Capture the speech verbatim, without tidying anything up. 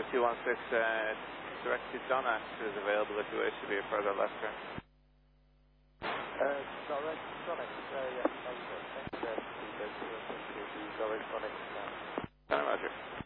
November two one six, uh, direct to Donna is available if you wish to be a further left turn. Uh, direct Sonic, uh, yeah, thank you, thank you, uh, direct Sonic, uh, Roger.